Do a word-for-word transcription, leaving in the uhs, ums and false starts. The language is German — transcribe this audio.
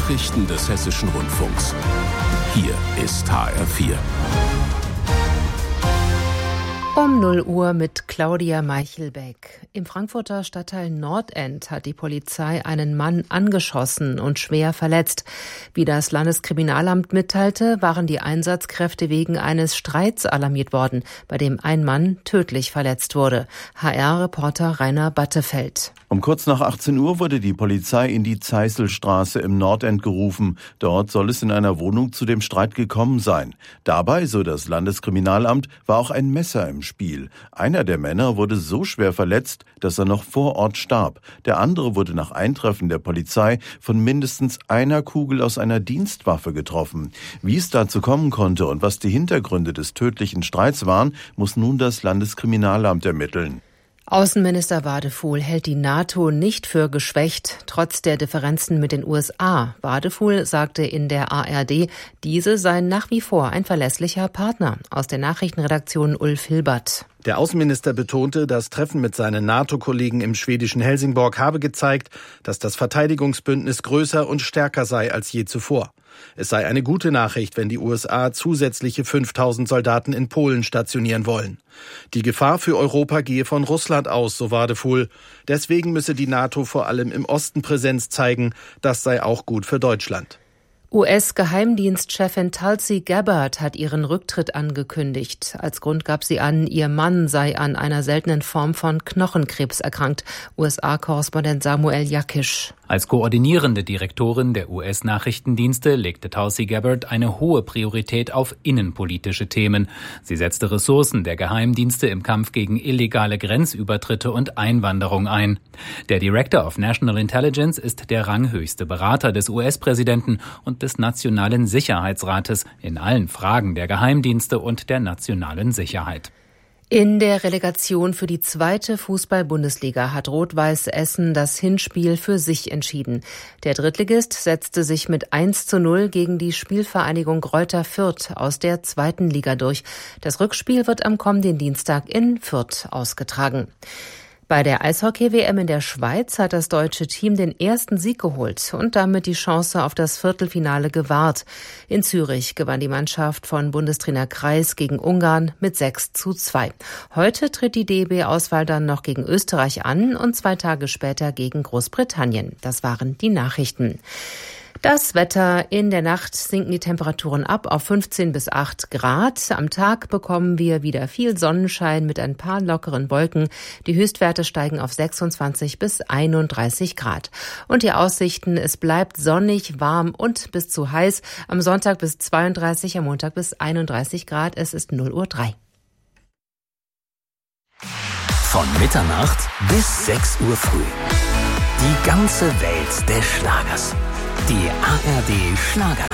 Nachrichten des Hessischen Rundfunks. Hier ist H R vier. Um null Uhr mit Claudia Meichelbeck. Im Frankfurter Stadtteil Nordend hat die Polizei einen Mann angeschossen und schwer verletzt. Wie das Landeskriminalamt mitteilte, waren die Einsatzkräfte wegen eines Streits alarmiert worden, bei dem ein Mann tödlich verletzt wurde. H R-Reporter Rainer Battefeld. Um kurz nach achtzehn Uhr wurde die Polizei in die Zeißelstraße im Nordend gerufen. Dort soll es in einer Wohnung zu dem Streit gekommen sein. Dabei, so das Landeskriminalamt, war auch ein Messer im Spiel. Einer der Männer wurde so schwer verletzt, dass er noch vor Ort starb. Der andere wurde nach Eintreffen der Polizei von mindestens einer Kugel aus einer Dienstwaffe getroffen. Wie es dazu kommen konnte und was die Hintergründe des tödlichen Streits waren, muss nun das Landeskriminalamt ermitteln. Außenminister Wadefuhl hält die NATO nicht für geschwächt, trotz der Differenzen mit den U S A. Wadefuhl sagte in der A R D, diese seien nach wie vor ein verlässlicher Partner. Aus der Nachrichtenredaktion Ulf Hilbert. Der Außenminister betonte, das Treffen mit seinen NATO-Kollegen im schwedischen Helsingborg habe gezeigt, dass das Verteidigungsbündnis größer und stärker sei als je zuvor. Es sei eine gute Nachricht, wenn die U S A zusätzliche fünftausend Soldaten in Polen stationieren wollen. Die Gefahr für Europa gehe von Russland aus, so Wadefuhl. Deswegen müsse die NATO vor allem im Osten Präsenz zeigen. Das sei auch gut für Deutschland. U S-Geheimdienstchefin Tulsi Gabbard hat ihren Rücktritt angekündigt. Als Grund gab sie an, ihr Mann sei an einer seltenen Form von Knochenkrebs erkrankt. U S A-Korrespondent Samuel Jakisch. Als koordinierende Direktorin der U S-Nachrichtendienste legte Tulsi Gabbard eine hohe Priorität auf innenpolitische Themen. Sie setzte Ressourcen der Geheimdienste im Kampf gegen illegale Grenzübertritte und Einwanderung ein. Der Director of National Intelligence ist der ranghöchste Berater des U S-Präsidenten und des Nationalen Sicherheitsrates in allen Fragen der Geheimdienste und der nationalen Sicherheit. In der Relegation für die zweite Fußball-Bundesliga hat Rot-Weiß Essen das Hinspiel für sich entschieden. Der Drittligist setzte sich mit eins zu null gegen die Spielvereinigung Greuther Fürth aus der zweiten Liga durch. Das Rückspiel wird am kommenden Dienstag in Fürth ausgetragen. Bei der Eishockey-W M in der Schweiz hat das deutsche Team den ersten Sieg geholt und damit die Chance auf das Viertelfinale gewahrt. In Zürich gewann die Mannschaft von Bundestrainer Kreis gegen Ungarn mit sechs zu zwei. Heute tritt die D E B-Auswahl dann noch gegen Österreich an und zwei Tage später gegen Großbritannien. Das waren die Nachrichten. Das Wetter: In der Nacht sinken die Temperaturen ab auf fünfzehn bis acht Grad. Am Tag bekommen wir wieder viel Sonnenschein mit ein paar lockeren Wolken. Die Höchstwerte steigen auf sechsundzwanzig bis einunddreißig Grad. Und die Aussichten: Es bleibt sonnig, warm und bis zu heiß. Am Sonntag bis zweiunddreißig, am Montag bis einunddreißig Grad. Es ist null Uhr drei. Von Mitternacht bis sechs Uhr früh. Die ganze Welt des Schlagers. Die A R D Schlager